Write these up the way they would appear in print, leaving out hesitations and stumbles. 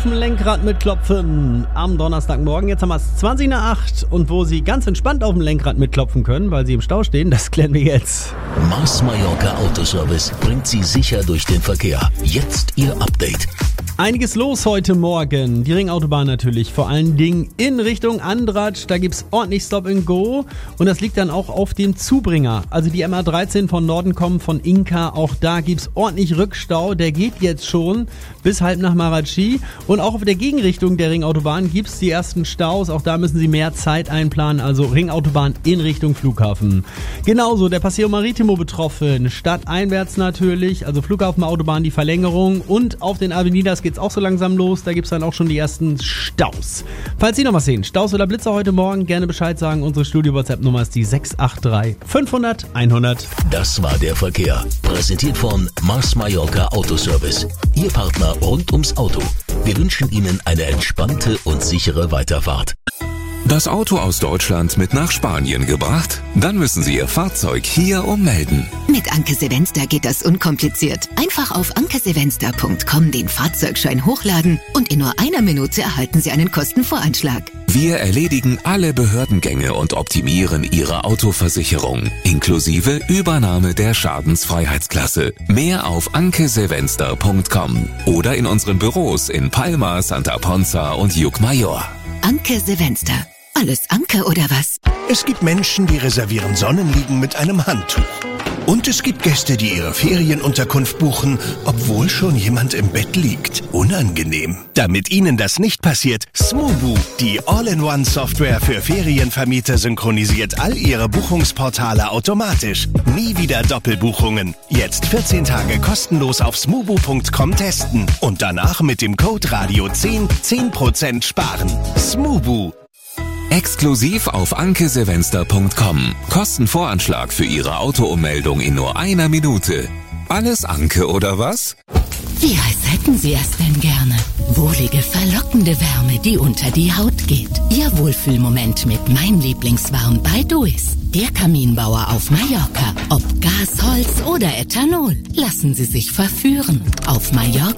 Lenkrad mitklopfen am Donnerstagmorgen. Jetzt haben wir es 20 nach 8 und wo Sie ganz entspannt auf dem Lenkrad mitklopfen können, weil Sie im Stau stehen, das klären wir jetzt. Mars Mallorca Autoservice bringt Sie sicher durch den Verkehr. Jetzt Ihr Update. Einiges los heute Morgen. Die Ringautobahn natürlich, vor allen Dingen in Richtung Andratsch. Da gibt's ordentlich Stop and Go und das liegt dann auch auf dem Zubringer. Also die MA13 von Norden kommen, von Inka, auch da gibt's ordentlich Rückstau. Der geht jetzt schon bis halb nach Marachi. Und auch auf der Gegenrichtung der Ringautobahn gibt's die ersten Staus. Auch da müssen Sie mehr Zeit einplanen. Also Ringautobahn in Richtung Flughafen. Genauso der Paseo Maritimo betroffen. Stadteinwärts natürlich. Also Flughafenautobahn, die Verlängerung. Und auf den Avenidas geht's auch so langsam los. Da gibt's dann auch schon die ersten Staus. Falls Sie noch was sehen, Staus oder Blitzer heute Morgen, gerne Bescheid sagen. Unsere Studio-WhatsApp-Nummer ist die 683 500 100. Das war der Verkehr. Präsentiert von Mars Mallorca Autoservice. Ihr Partner rund ums Auto. Wir wünschen Ihnen eine entspannte und sichere Weiterfahrt. Das Auto aus Deutschland mit nach Spanien gebracht? Dann müssen Sie Ihr Fahrzeug hier ummelden. Mit Anke Sevenster geht das unkompliziert. Einfach auf ankesevenster.com den Fahrzeugschein hochladen und in nur einer Minute erhalten Sie einen Kostenvoranschlag. Wir erledigen alle Behördengänge und optimieren Ihre Autoversicherung, inklusive Übernahme der Schadensfreiheitsklasse. Mehr auf ankesevenster.com oder in unseren Büros in Palma, Santa Ponza und Llucmajor. Anke Sevenster. Alles Anke oder was? Es gibt Menschen, die reservieren Sonnenliegen mit einem Handtuch. Und es gibt Gäste, die ihre Ferienunterkunft buchen, obwohl schon jemand im Bett liegt. Unangenehm. Damit Ihnen das nicht passiert, Smoobu, die All-in-One-Software für Ferienvermieter, synchronisiert all Ihre Buchungsportale automatisch. Nie wieder Doppelbuchungen. Jetzt 14 Tage kostenlos auf smoobu.com testen. Und danach mit dem Code Radio10 10% sparen. Smoobu. Exklusiv auf ankesevenster.com. Kostenvoranschlag für Ihre Autoummeldung in nur einer Minute. Alles Anke oder was? Wie heiß hätten Sie es denn gerne? Wohlige, verlockende Wärme, die unter die Haut geht. Ihr Wohlfühlmoment mit Mein Lieblingswarm bei Duis. Der Kaminbauer auf Mallorca. Ob Gas, Holz oder Ethanol. Lassen Sie sich verführen. Auf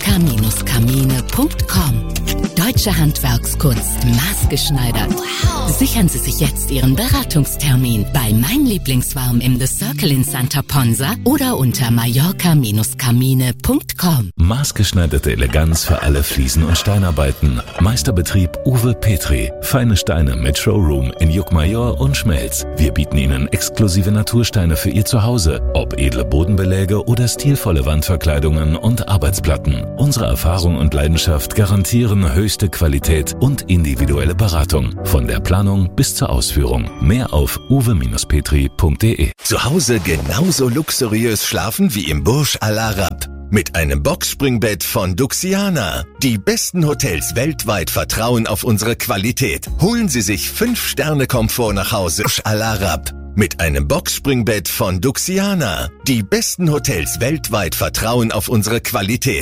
mallorca-kamine.com. Deutsche Handwerkskunst, maßgeschneidert. Wow. Sichern Sie sich jetzt Ihren Beratungstermin bei Mein Lieblingswarm im The Circle in Santa Ponza oder unter mallorca-kamine.com. Maßgeschneiderte Eleganz für alle Fliesen- und Steinarbeiten. Meisterbetrieb Uwe Petri. Feine Steine mit Showroom in Llucmajor und Schmelz. Wir bieten Ihnen exklusive Natursteine für Ihr Zuhause. Ob edle Bodenbeläge oder stilvolle Wandverkleidungen und Arbeitsplatten. Unsere Erfahrung und Leidenschaft garantieren höchste Qualität und individuelle Beratung. Von der Planung bis zur Ausführung. Mehr auf uwe-petri.de. Zu Hause genauso luxuriös schlafen wie im Burj Al Arab. Mit einem Boxspringbett von Duxiana. Die besten Hotels weltweit vertrauen auf unsere Qualität. Holen Sie sich 5-Sterne-Komfort nach Hause. Burj Al Arab. Mit einem Boxspringbett von Duxiana. Die besten Hotels weltweit vertrauen auf unsere Qualität.